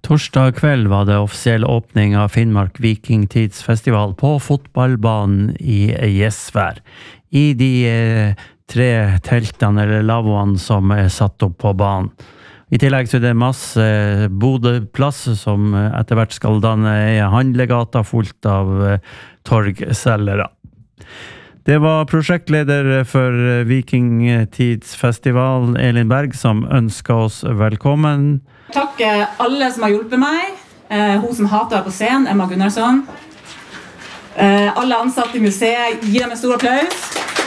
Torsdag kveld var det offisiell åpning av Finnmark Vikingtidsfestival på fotballbanen i Gjesvær. I de 3 teltene eller lavvoene som satt opp på banen. I tillegg så er det masse bodeplass som etter hvert skal danne handlegata fullt av torgselgere. Det var prosjektleder for Vikingtidsfestival, Elin Berg, som ønsket oss velkommen. Takk alle som har hjulpet meg. Hun som hater på scenen, Emma Gunnarsson. Alle ansatte i museet, gi dem en stor applaus.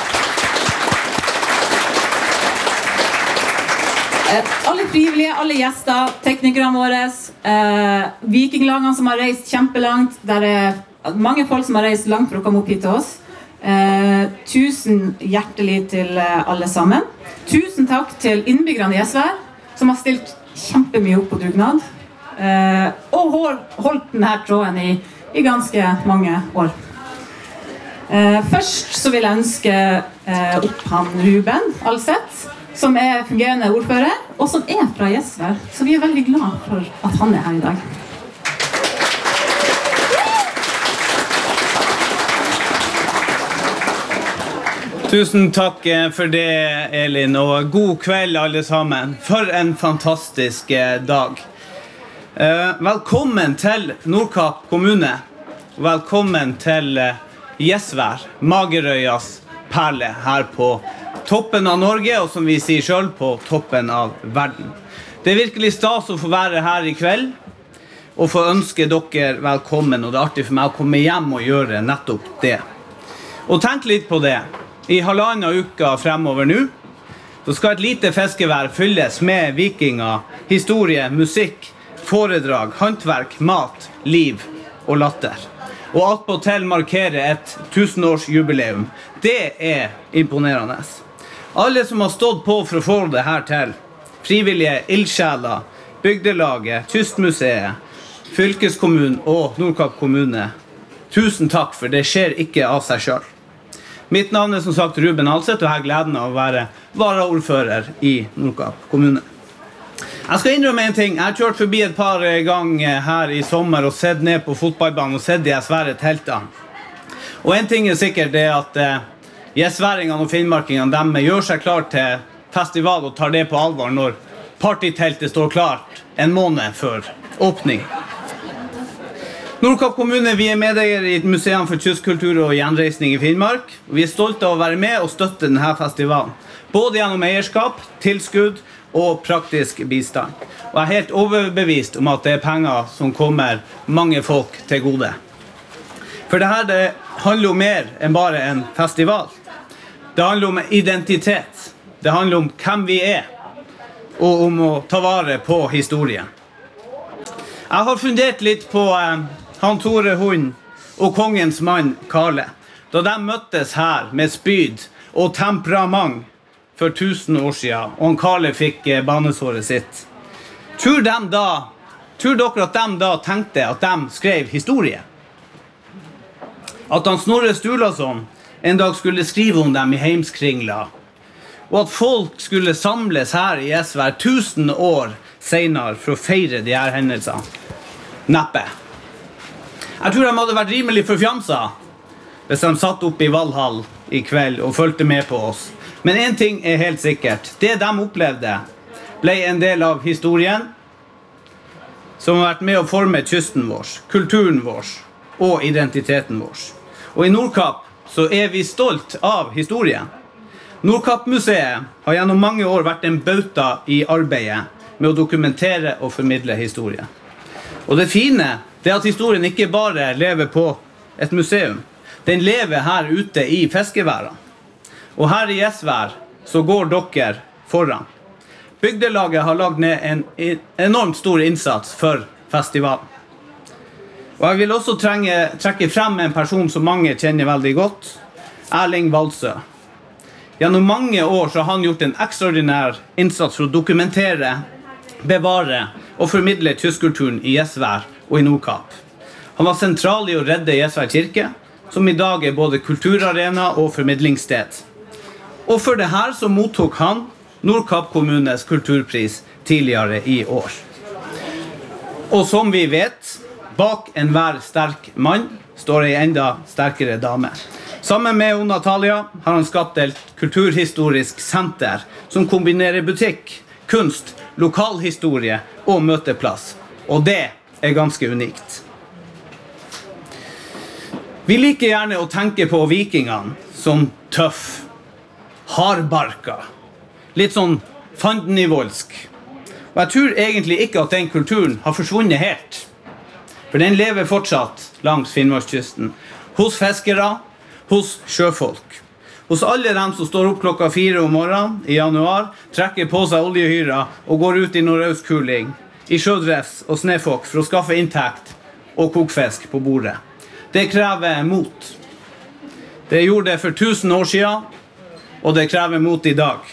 Alle frivillige, alle gjester, teknikerne våre, vikinglagene som har reist kjempelangt. Det mange folk som har reist langt for å komme opp hit til oss. Tusen hjertelig til alle sammen. Tusen takk til innbyggerne i Gjesvær, som har stilt kjempemye opp på dugnad, og holdt denne tråden i ganske mange år. Først så vil jeg ønske opp han Ruben Alseth, som fungerende ordfører, og som fra Gjesvær, så vi veldig glad for at han her i dag. Tusen takk for det, Elin, og god kveld alle sammen. For en fantastisk dag. Velkommen til Nordkapp kommune. Velkommen til Gjesvær, Magerøyas perle her på toppen av Norge, og som vi sier selv, på toppen av verden. Det virkelig stas å få være her i kveld, og få ønske dere velkommen, og det artig for meg å komme hjem og gjøre nettopp det. Og tenk litt på det. I halvannen uka fremover nå, så skal et lite fiskevær fylles med vikinger, historie, musikk, foredrag, håndverk, mat, liv og latter. Og alt på til markere et 1000-årsjubileum. Det imponerende. Alle som har stått på for å få det her til, frivillige ildsjeler, bygdelaget, Kystmuseet, fylkeskommunen og Nordkapp kommune, tusen takk, for det skjer ikke av seg selv. Mitt navn som sagt Ruben Alseth, og jeg har gleden av å være varaordfører i Nordkapp kommune. Jeg skal innrømme en ting. Jeg har kjørt forbi et par ganger her i sommer og sett ned på fotballbanen og sett de svære teltene. Og en ting sikkert, det at gjesværingene og finnmarkingene, de gjør seg klar til festival og tar det på alvor når partyteltet står klart en måned før åpning. Nordkapp kommune, vi medeier i Museet for kystkultur og gjenreisning i Finnmark. Vi stolte av å være med og støtte denne festivalen, både gjennom eierskap, tilskudd og praktisk bistand. Og jeg helt overbevist om at det penger som kommer mange folk til gode. For det handler om mer enn bare en festival. Det handler om identitet. Det handler om hvem vi og om å ta vare på historien. Jeg har fundert litt på han Tore Hund og kongens mann Karle, da de møttes her med spyd og temperament for 1000 år siden, og han Karle fikk banesåret sitt. Tror dere at de da tenkte at de skrev historie? At han Snorre Sturlason en dag skulle skrive om dem i Heimskringla, og at folk skulle samles her i Gjesvær 1000 år senere for å feire de her hendelsene? Neppe. Jeg tror de hadde vært rimelig forfjamsa hvis de satt oppe i Valhall i kveld og fulgte med på oss. Men en ting helt sikkert. Det de opplevde ble en del av historien som har vært med å forme kysten vår, kulturen vår og identiteten vår. Og i Nordkapp så vi stolt av historien. Nordkapp-museet har gjennom mange år vært en bauta i arbeidet med å dokumentere og formidle historien. Og det fine det at historien ikke bare lever på et museum. Den lever her ute i fiskeværene. Og her i Gjesvær så går dere foran. Bygdelaget har lagt ned en enormt stor innsats for festivalen. Og jeg vil også trekke frem en person som mange kjenner veldig godt. Erling Valsø. Gjennom mange år så har han gjort en ekstraordinær innsats for å dokumentere, bevare og formidle kystkulturen i Gjesvær og i Nordkapp. Han var sentral i å redde Gjesvær kirke, som i dag både kulturarena og formidlingssted. Og for det her så mottok han Nordkapp kommunes kulturpris tidligere i år. Og som vi vet, bak enhver sterk mann står en enda sterkere dame. Sammen med Natalia har han skapt et kulturhistorisk senter som kombinerer butikk, kunst, lokalhistorie og møteplass. Og det ganske unikt. Vi liker gjerne å tenke på vikingene som tøff, hardbarka, litt sånn fandenivoldsk. Og jeg tror egentlig ikke at den kulturen har forsvunnet helt. For den lever fortsatt langs Finnmarkskysten. Hos fiskere, hos sjøfolk. Hos alle dem som står opp klokka 4 om morgenen i januar, trekker på seg oljehyra og går ut i nordøstkuling, i sjødrefs og snefokk for å skaffe inntekt og kokfisk på bordet. Det krever mot. Det gjorde det for 1000 år siden, og det krever mot i dag.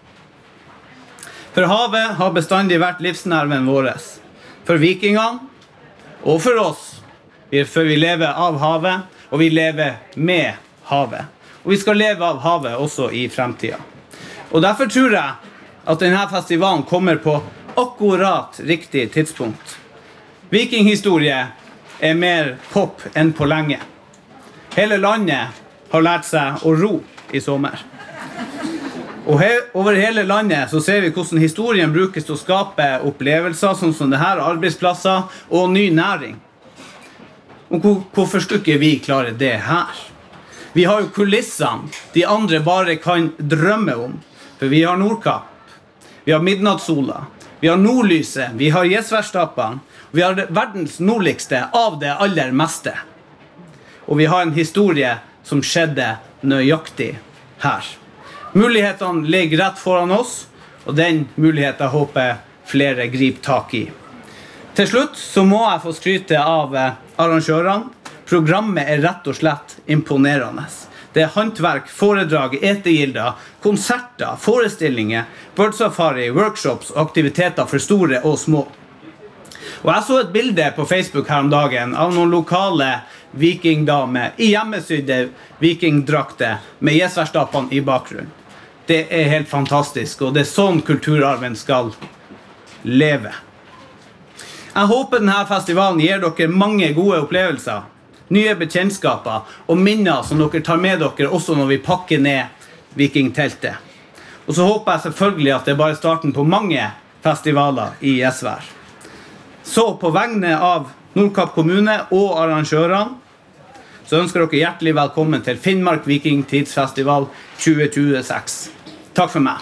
For havet har bestandig vært livsnerven vår. For vikingene, og for oss. For vi lever av havet, og vi lever med havet. Og vi skal leve av havet også i fremtiden. Og derfor tror jeg at denne festivalen kommer på akkurat riktig tidspunkt. Vikinghistorie mer pop enn på lenge. Hele landet har lært seg å ro i sommer. Og over hele landet så ser vi hvordan historien brukes til å skape opplevelser sånn som det her, arbeidsplasser og ny næring. Og hvorfor skulle ikke vi klare det her? Vi har jo kulissene de andre bare kan drømme om. For vi har Nordkapp, vi har Midnattssola, vi har Nordlyset, vi har Gjesværstappene, vi har verdens nordligste av det aller meste. Og vi har en historie som skjedde nøyaktig her. Mulighetene ligger rett foran oss, og den muligheten håper flere griper tak i. Til slutt så må jeg få skryte av arrangørene. Programmet rett og slett imponerende. Det håndverk, foredrag, etegilder, konserter, forestillinger, birdsafari, workshops og aktiviteter for store og små. Og jeg så et bilde på Facebook her om dagen av noen lokale vikingdamer i hjemmesydde vikingdrakter med Gjesværstappene i bakgrunnen. Det helt fantastisk, og det sånn kulturarven skal leve. Jeg håper denne festivalen gir dere mange gode opplevelser, nye bekjentskaper og minner som dere tar med dere også når vi pakker ned vikingteltet. Og så håper jeg selvfølgelig at det bare starten på mange festivaler i Gjesvær. Så på vegne av Nordkapp kommune og arrangørene, så ønsker dere hjertelig velkommen til Finnmark Vikingtidsfestival 2026. Takk for meg.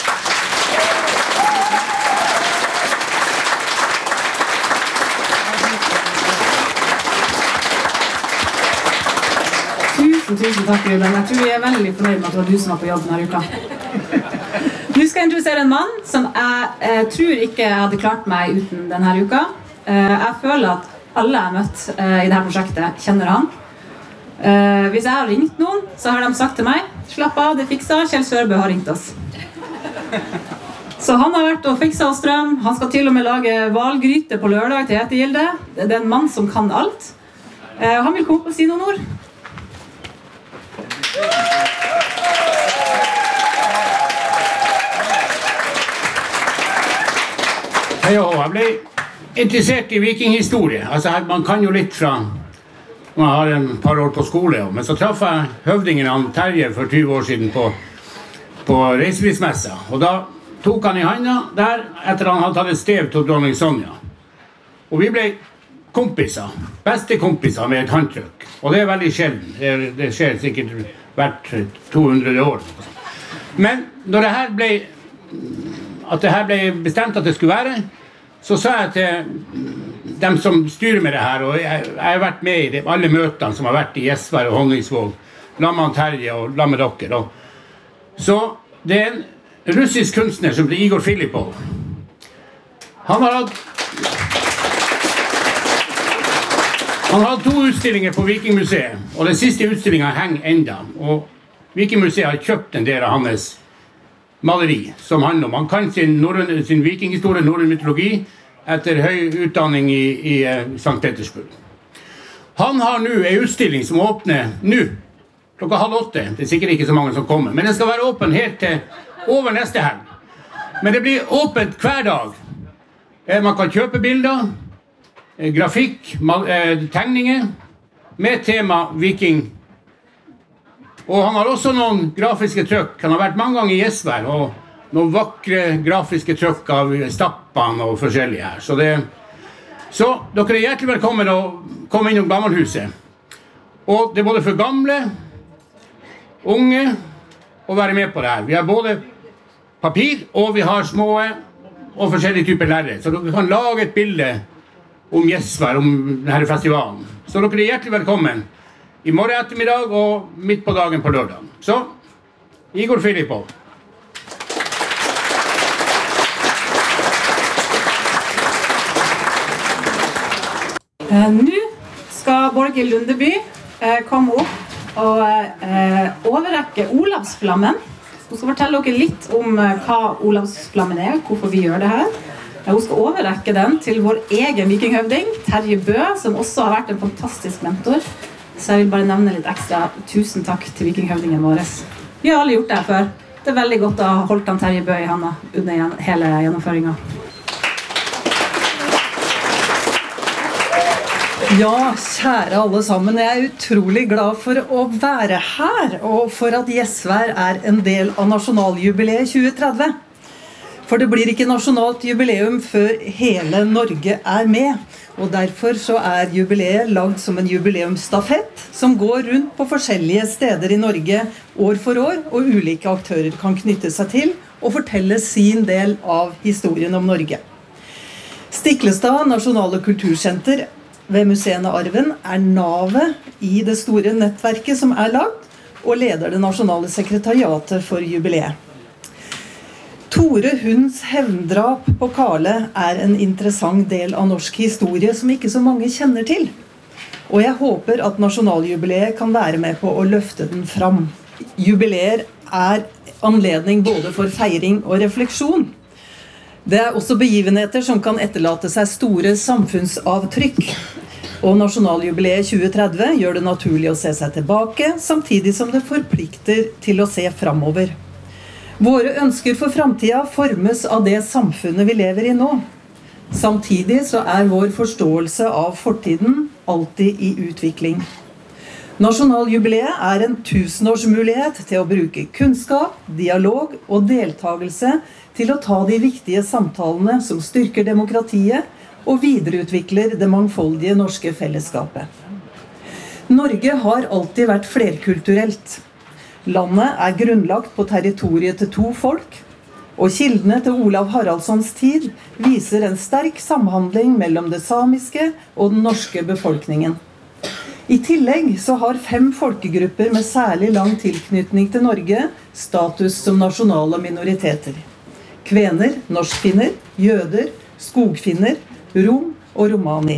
Tusen takk, Ruben. Jeg tror vi veldig fornøyd med at det var du som var på jobb denne uka. Nå skal jeg introdusere en mann som jeg tror ikke jeg hadde klart meg uten denne uka. Jeg føler at alle jeg har møtt i dette prosjektet kjenner han. Hvis jeg har ringt noen, så har de sagt til meg, slapp av, det fikser, Kjell Sørbø har ringt oss. Så han har vært og fikset oss strøm, han skal til og med lage valgryte på lørdag til etegilde. Det en mann som kan alt. Han vil komme på å si noen ord. Hei og jeg ble interessert i vikinghistorie. Altså, man kan jo litt fra man har en par år på skole, men så traff jeg høvdingen av Terje for 20 år siden på reiselivsmessa. Og da tok han i handa der etter han hadde tatt et stev til dronning Sonja. Og vi ble kompiser, beste kompiser med et håndtrykk. Og det veldig sjelden. Det skjer sikkert hvert 200 år. Men når det her ble bestemt at det skulle være, så sa jeg til dem som styrer med det her, og jeg har vært med i alle møtene som har vært i Gjesvær og Honningsvåg, la med Terje og la med dere. Så det en russisk kunstner som heter Igor Filippov. Han har hatt 2 utstillinger på Vikingmuseet, og den siste utstillingen henger enda. Og Vikingmuseet har kjøpt en del av hans maleri, som handler om. Han kan sin vikinghistorie, norrøn mytologi, etter høy utdanning i St. Petersburg. Han har nå en utstilling som åpner nå, klokka 7:30. Det sikkert ikke så mange som kommer, men den skal være åpen helt til over neste helg. Men det blir åpent hver dag. Man kan kjøpe bilder, grafikk, tegninger, med tema viking. Og han har også noen grafiske trykk. Han har vært mange ganger i Gjesvær, og noen vakre grafiske trykk av Stappan og forskjellige her. Så dere hjertelig velkommen å komme innom Gammelhuset. Og det både for gamle, unge, å være med på det her. Vi har både papir, og vi har små og forskjellige typer lærere. Så dere kan lage et bilde om Gjesvær, om denne festivalen. Så dere hjertelig velkommen i morgen ettermiddag og midt på dagen på lørdag. Så, Igor Filippov. Nå skal Borghild Lundeby komme opp og overrekke Olavsflammen. Hun skal fortelle dere litt om hva Olavsflammen hvorfor vi gjør det her. Hun skal overrekke den til vår egen vikinghøvding, Terje Bø, som også har vært en fantastisk mentor. Så jeg vil bare nevne litt ekstra tusen takk til vikinghøvdingen vår. Vi har alle gjort det her før. Det er veldig godt å ha holdt han Terje Bø i handa under hele gjennomføringen. Ja, kjære alle sammen. Jeg er utrolig glad for å være her, og for at Gjesvær er en del av nasjonaljubileet 2030. For det blir ikke nasjonalt jubileum før hele Norge er med. Og derfor så er jubileet lagd som en jubileumsstafett som går rundt på forskjellige steder i Norge år for år, og ulike aktører kan knytte seg til og fortelle sin del av historien om Norge. Stiklestad Nasjonale Kultursenter ved Museene Arven er navet i det store nettverket som er lagd, og leder det nasjonale sekretariatet for jubileet. Tore Hunds hevndrap på Kale er en interessant del av norsk historie som ikke så mange kjenner til. Og jeg håper at nasjonaljubileet kan være med på å løfte den fram. Jubileer er anledning både for feiring og refleksjon. Det er også begivenheter som kan etterlate seg store samfunnsavtrykk. Og nasjonaljubileet 2030 gjør det naturlig å se seg tilbake, samtidig som det forplikter til å se framover. Våre ønsker for fremtiden formes av det samfunnet vi lever i nå. Samtidig så er vår forståelse av fortiden alltid i utvikling. Nasjonaljubileet er en 1000-årsmulighet til å bruke kunnskap, dialog og deltagelse til å ta de viktige samtalene som styrker demokratiet og videreutvikler det mangfoldige norske fellesskapet. Norge har alltid vært flerkulturelt. Landet er grunnlagt på territoriet til 2 folk, og kildene til Olav Haraldssons tid viser en sterk samhandling mellom det samiske og den norske befolkningen. I tillegg så har 5 folkegrupper med særlig lang tilknytning til Norge status som nasjonale minoriteter. Kvener, norskfinner, jøder, skogfinner, rom og romani.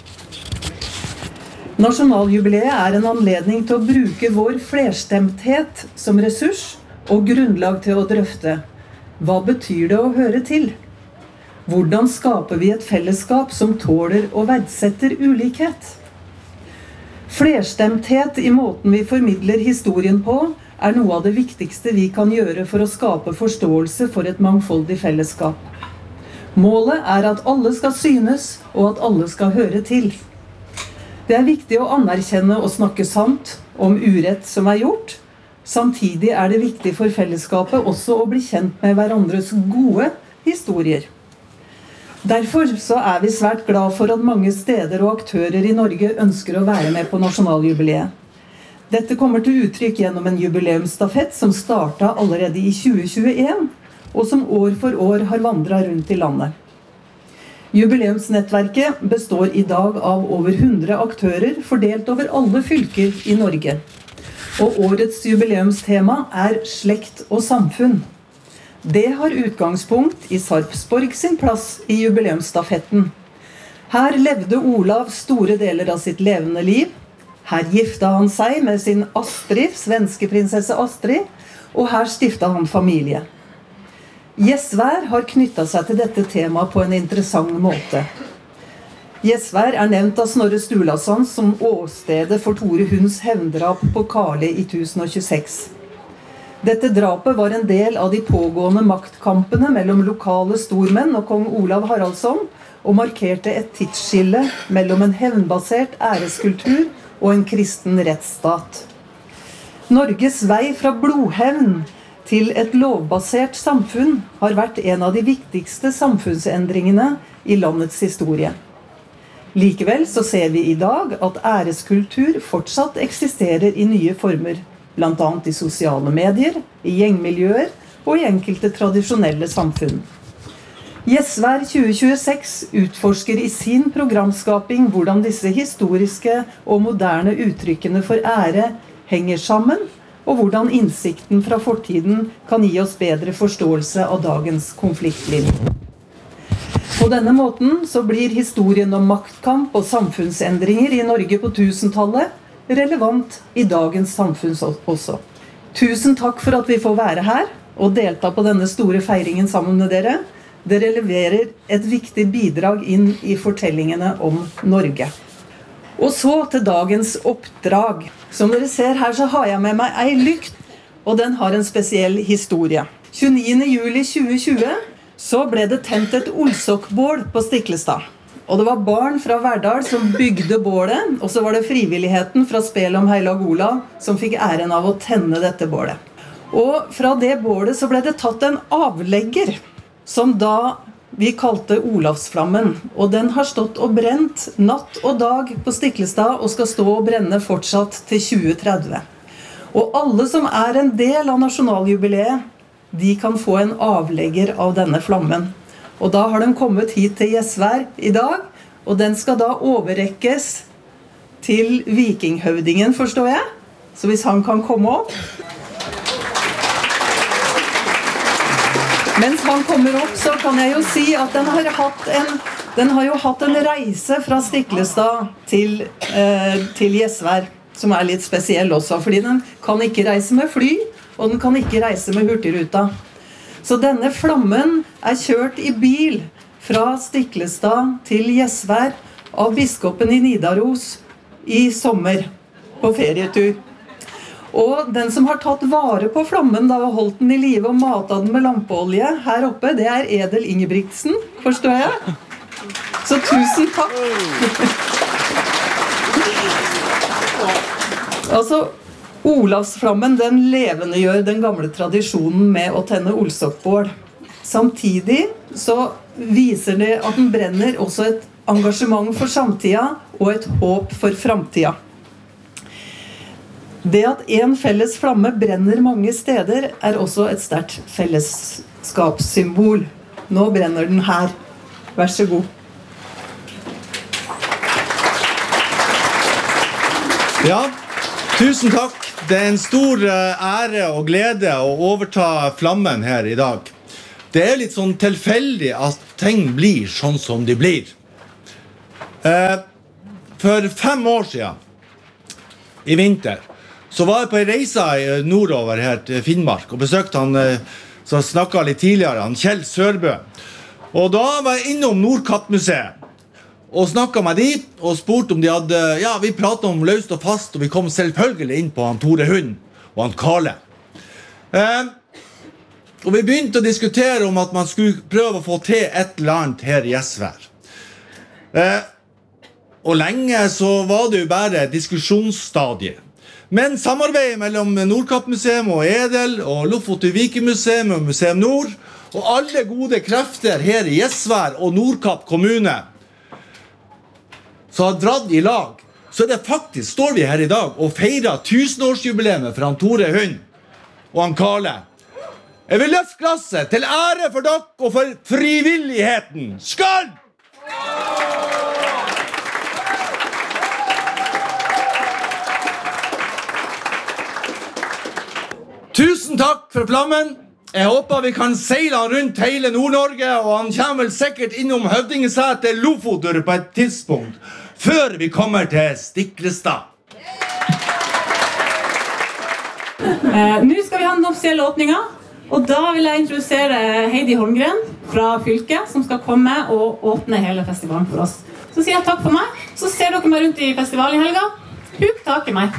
Nasjonaljubileet er en anledning til å bruke vår flerstemthet som ressurs og grunnlag til å drøfte. Hva betyr det å høre til? Hvordan skaper vi et fellesskap som tåler og verdsetter ulikhet? Flerstemthet i måten vi formidler historien på er noe av det viktigste vi kan gjøre for å skape forståelse for et mangfoldig fellesskap. Målet er at alle skal synes og at alle skal høre til. Det er viktig å anerkjenne og snakke sant om urett som er gjort. Samtidig er det viktig for fellesskapet også å bli kjent med hverandres gode historier. Derfor så er vi svært glad for at mange steder og aktører i Norge ønsker å være med på nasjonaljubileet. Dette kommer til uttrykk gjennom en jubileumsstafett som startet allerede i 2021, og som år for år har vandret rundt i landet. Jubileumsnettverket består i dag av over 100 aktører fordelt over alle fylker i Norge. Og årets jubileumstema er slekt og samfunn. Det har utgangspunkt i Sarpsborg sin plass i jubileumsstafetten. Her levde Olav store deler av sitt levende liv. Her giftet han seg med sin Astrid, svenske prinsesse Astrid, og her stiftet han familie. Gjesvær har knyttet seg til dette temaet på en interessant måte. Gjesvær er nevnt av Snorre Sturlason som åstedet for Tore Hunds hevndrap på Kale i 1026. Dette drapet var en del av de pågående maktkampene mellom lokale stormenn og kong Olav Haraldsson, og markerte et tidsskille mellom en hevnbasert æreskultur og en kristen rettsstat. Norges vei fra blodhevn til et lovbasert samfunn har vært en av de viktigste samfunnsendringene i landets historie. Likevel så ser vi i dag at æreskultur fortsatt eksisterer i nye former, blant annet i sosiale medier, i gjengmiljøer og i enkelte tradisjonelle samfunn. Gjesvær 2026 utforsker i sin programskaping hvordan disse historiske og moderne uttrykkene for ære henger sammen, og hvordan innsikten fra fortiden kan gi oss bedre forståelse av dagens konfliktlinje. På denne måten så blir historien om maktkamp og samfunnsendringer i Norge på 1000-tallet relevant i dagens samfunn også. Tusen takk for at vi får være her og delta på denne store feiringen sammen med dere. Dere leverer et viktig bidrag inn i fortellingene om Norge. Og så til dagens oppdrag. Som dere ser her så har jeg med meg ei lykt, og den har en spesiell historie. 29. juli 2020 så ble det tent et Olsokkbål på Stiklestad. Og det var barn fra Verdal som bygde bålet, og så var det frivilligheten fra Spel om Heilag Olav som fikk æren av å tenne dette bålet. Og fra det bålet så ble det tatt en avlegger, som da vi kalte Olavsflammen, og den har stått og brent natt og dag på Stiklestad og skal stå og brenne fortsatt til 2030. Og alle som er en del av nasjonaljubileet, de kan få en avlegger av denne flammen. Og da har den kommet hit til Gjesvær i dag, og den skal da overrekkes til vikinghøvdingen, forstår jeg. Så hvis han kan komme opp. Mens han kommer opp, så kan jeg jo si at den har jo hatt en reise fra Stiklestad til Gjesvær, som er litt spesiell også, fordi den kan ikke reise med fly, og den kan ikke reise med hurtigruta. Så denne flammen er kjørt i bil fra Stiklestad til Gjesvær av biskopen i Nidaros i sommer på ferietur. Og den som har tatt vare på flammen da og holdt den i live og matet den med lampeolje her oppe, det er Edel Ingebrigtsen, forstår jeg? Så tusen takk! Altså, Olavsflammen, den levendegjør den gamle tradisjonen med å tenne olsokkbål. Samtidig så viser det at den brenner også et engasjement for samtida og et håp for framtida. Det at en felles flamme brenner mange steder er også et sterkt fellesskapssymbol. Nå brenner den her. Vær så god. Ja, tusen takk. Det er en stor ære og glede å overta flammen her i dag. Det er litt sånn tilfeldig at ting blir sånn som de blir. For 5 år siden, i vinter, så var jeg på en reise nordover her til Finnmark og besøkte han, som snakket litt tidligere, han Kjell Sørbø. Og da var jeg innom Nordkappmuseet og snakket med de og spurte om de hadde, ja, vi pratet om løst og fast, og vi kom selvfølgelig inn på han Tore Hund og han Karle. Og vi begynte å diskutere om at man skulle prøve å få til et eller annet her i Gjesvær. Og lenge så var det jo bare diskusjonsstadiet. Men samarbeidet mellom Nordkappmuseum og Edel og Lofoten Vikingmuseum og Museum Nord og alle gode krefter her i Gjesvær og Nordkapp kommune så har dratt i lag, så det faktisk står vi her i dag og feirer 1000-årsjubileet for han Tore Hund og han Karle. Jeg vil løfte glasset til ære for dere og for frivilligheten. Skål! Tusen takk for flammen. Jeg håper vi kan seile han rundt hele Nord-Norge, og han kommer vel sikkert innom Høvdingeseter Lofoten på et tidspunkt, før vi kommer til Stiklestad. Nå skal vi ha den offisielle åpningen, og da vil jeg introdusere Heidi Holmgren fra fylket, som skal komme og åpne hele festivalen for oss. Så sier jeg takk for meg, så ser dere meg rundt i festivalen i helga. Huk tak i meg.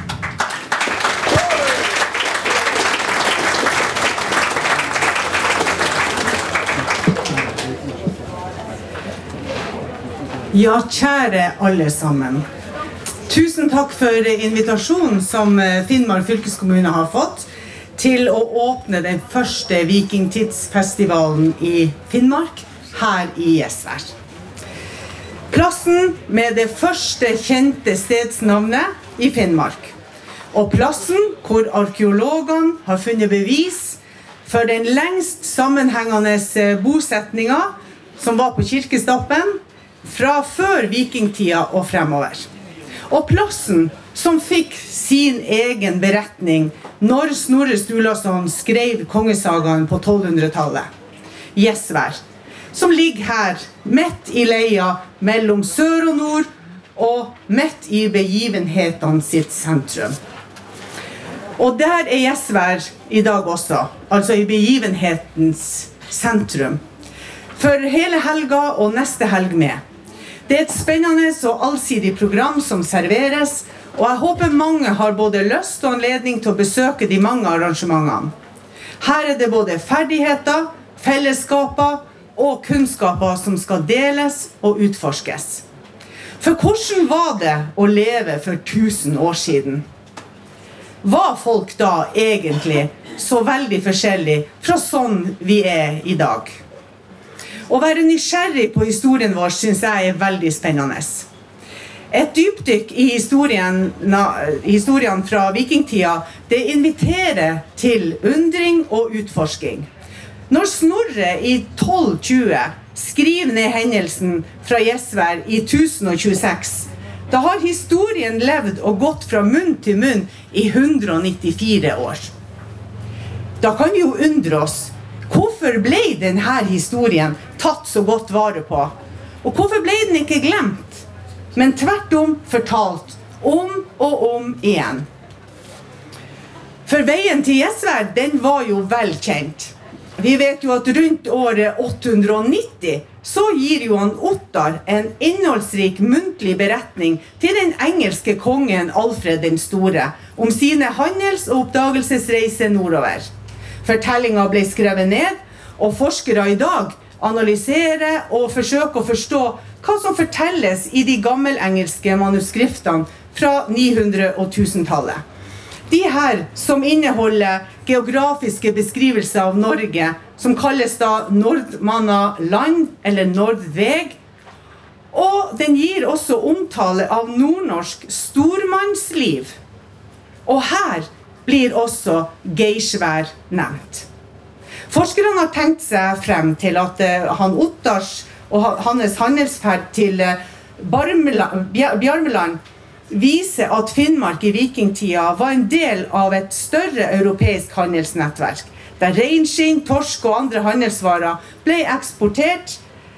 Ja, kjære alle sammen. Tusen takk for invitasjonen som Finnmark fylkeskommune har fått til å åpne den første vikingtidsfestivalen i Finnmark, her i Gjesvær. Plassen med det første kjente stedsnavnet i Finnmark. Og plassen hvor arkeologene har funnet bevis for den lengst sammenhengende bosetningen som var på Kirkestappen fra før vikingtida og fremover. Og plassen som fikk sin egen beretning når Snorre Sturlason skrev kongesagaen på 1200-tallet. Gjesvær, som ligger her, midt i leia mellom sør og nord, og midt i begivenhetene sitt sentrum. Og der Gjesvær i dag også, altså i begivenhetens sentrum. For hele helga og neste helg med. Det et spennende og allsidig program som serveres, og jeg håper mange har både lyst og anledning til å besøke de mange arrangementene. Her det både ferdigheter, fellesskaper og kunnskaper som skal deles og utforskes. For hvordan var det å leve for 1000 år siden? Var folk da egentlig så veldig forskjellig fra sånn vi i dag? Å være nysgjerrig på historien vår synes jeg veldig spennende. Et dypdykk i historien fra vikingtida, det inviterer til undring og utforsking. Når Snorre i 1220 skriver ned hendelsen fra Gjesvær i 1026, da har historien levd og gått fra munn til munn i 194 år. Da kan vi jo undre oss, hvorfor ble denne historien tatt så godt vare på? Og hvorfor ble den ikke glemt, men tvert om fortalt om og om igjen? For veien til Gjesvær, den var jo velkjent. Vi vet jo at rundt året 890 så gir Johan Ottar en innholdsrik muntlig beretning til den engelske kongen Alfred den Store om sine handels- og oppdagelsesreiser nordover. Fortellingen ble skrevet ned, og forskere i dag analyserer og forsøker å forstå hva som fortelles i de gammelengelske manuskriptene fra 900- og 1000-tallet. De her som inneholder geografiske beskrivelser av Norge, som kalles da Nordmanna land eller Nordveg, og den gir også omtale av nordnorsk stormannsliv. Og her blir også Geisvær nevnt. Forskerne har tenkt seg frem til at han Ottars og hans handelsferd til Bjarmeland viser at Finnmark i vikingtida var en del av et større europeisk handelsnettverk, der reinskinn, torsk og andre handelsvarer ble eksportert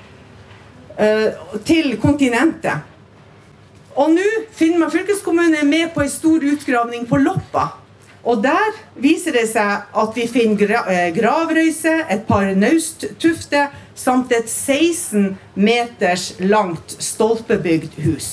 til kontinentet. Og nå Finnmark fylkeskommune med på en stor utgravning på Loppa. Og der viser det seg at vi finner gravrøyse, et par nausttufter, samt et 16 meters langt stolpebygd hus.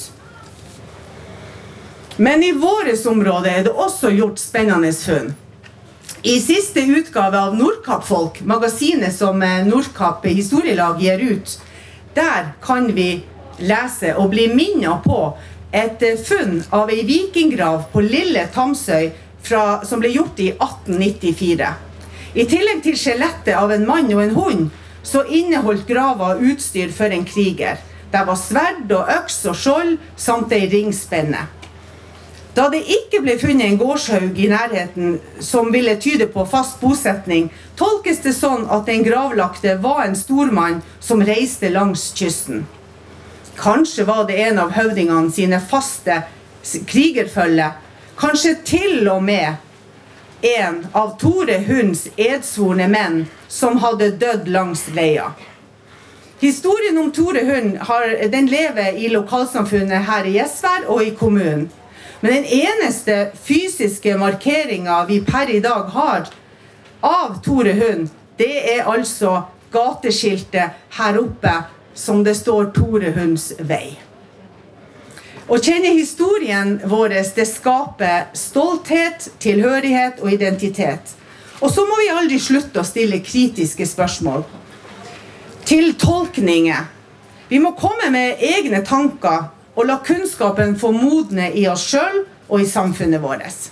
Men i våres område det også gjort spennende funn. I siste utgave av Nordkapp-folk, magasinet som Nordkapp historielag gir ut, der kan vi lese og bli minnet på et funn av en vikinggrav på Lille Tamsøy som ble gjort i 1894. I tillegg til skjelettet av en mann og en hund, så inneholdt grava utstyr for en kriger. Der var sverd og øks og skjold, samt en ringspenne. Da det ikke ble funnet en gårdshaug i nærheten som ville tyde på fast bosetning, tolkes det sånn at den gravlagte var en stormann som reiste langs kysten. Kanskje var det en av høvdingene sine faste krigerfølge, kanskje til og med en av Tore Hunds edsvorne menn som hadde dødd langs leia. Historien om Tore Hund den lever i lokalsamfunnet her i Gjesvær og i kommunen. Men den eneste fysiske markeringen vi per i dag har av Tore Hund, det altså gateskiltet her oppe som det står Tore Hunds vei. Å kjenne historien vår, det skaper stolthet, tilhørighet og identitet. Og så må vi aldri slutte å stille kritiske spørsmål. Til tolkninger. Vi må komme med egne tanker og la kunnskapen få modne I oss selv og I samfunnet vårt.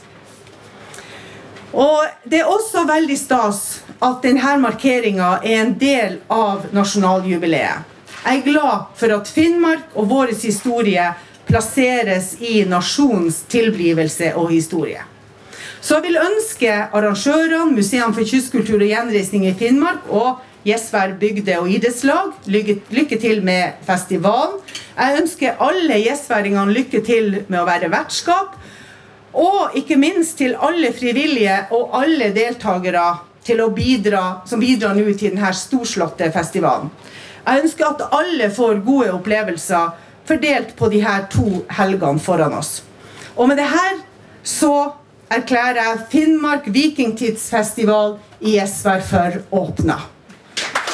Og det også veldig stas at denne markeringen en del av nasjonaljubileet. Jeg glad for at Finnmark og vår historie plasseres I nasjonens tilblivelse og historie. Så jeg vil ønske arrangørene, Museene for kystkultur og gjenreisning I Finnmark og Gjesvær bygde- og idrettslag, lykke til med festivalen. Jeg ønsker alle gjesværingene lykke til med å være vertskap, og ikke minst til alle frivillige og alle deltagere til å som bidrar nå til denne storslåtte festivalen. Jeg ønsker at alle får gode opplevelser fordelt på de her 2 helgene foran oss. Og med det her så erklærer jeg Finnmark Vikingtidsfestival I Gjesvær for åpnet.